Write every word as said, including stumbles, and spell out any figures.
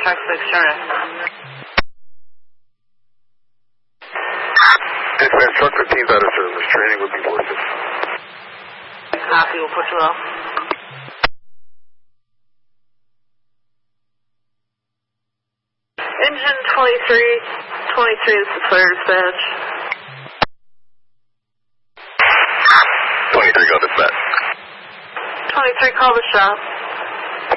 contact six Sharna. Dispatch, truck fifteen is out of service. Training with B forces. Copy, we'll put you off. Engine twenty-three, twenty-three, this is fire dispatch. twenty-three, go dispatch. twenty-three, call the shop.